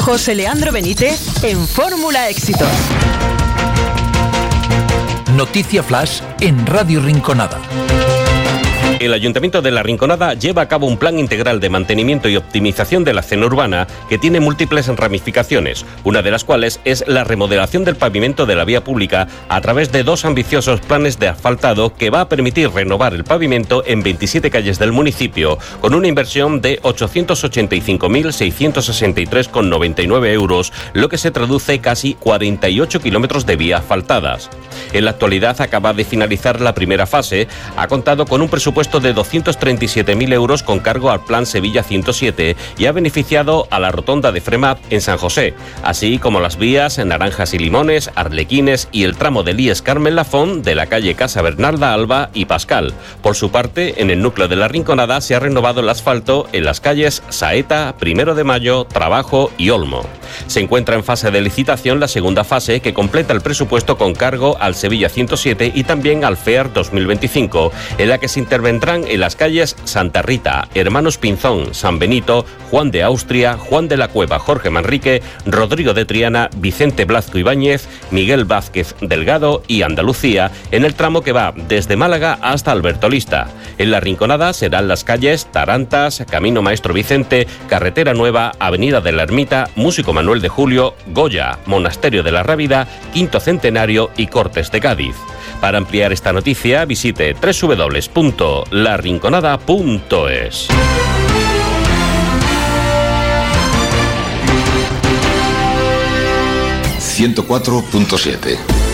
José Leandro Benítez en Fórmula Éxitos. Noticia Flash en Radio Rinconada. El Ayuntamiento de La Rinconada lleva a cabo un plan integral de mantenimiento y optimización de la zona urbana que tiene múltiples ramificaciones, una de las cuales es la remodelación del pavimento de la vía pública a través de 2 ambiciosos planes de asfaltado que va a permitir renovar el pavimento en 27 calles del municipio, con una inversión de 885.663,99 euros, lo que se traduce casi 48 kilómetros de vía asfaltadas. En la actualidad acaba de finalizar la primera fase, ha contado con un presupuesto de 237.000 euros con cargo al Plan Sevilla 107 y ha beneficiado a la rotonda de Fremap en San José, así como las vías en Naranjas y Limones, Arlequines y el tramo de Líes Carmen Lafón de la calle Casa Bernarda Alba y Pascal. Por su parte, en el núcleo de La Rinconada se ha renovado el asfalto en las calles Saeta, 1 de Mayo, Trabajo y Olmo. Se encuentra en fase de licitación la segunda fase que completa el presupuesto con cargo al Sevilla 107 y también al FEAR 2025, en la que se intervendrán en las calles Santa Rita, Hermanos Pinzón, San Benito, Juan de Austria, Juan de la Cueva, Jorge Manrique, Rodrigo de Triana, Vicente Blazco Ibáñez, Miguel Vázquez Delgado y Andalucía, en el tramo que va desde Málaga hasta Alberto Lista. En La Rinconada serán las calles Tarantas, Camino Maestro Vicente, Carretera Nueva, Avenida de la Ermita, Músico Manuel de Julio, Goya, Monasterio de la Rábida, Quinto Centenario y Cortes de Cádiz. Para ampliar esta noticia, visite www.larinconada.es. 104.7